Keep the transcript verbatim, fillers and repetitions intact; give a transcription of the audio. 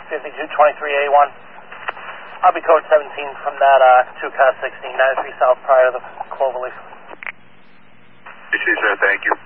fifty-two twenty-three A one. I'll be code seventeen from that uh, two car sixteen, nine three South prior to the Cloverleaf. You see, sir, thank you.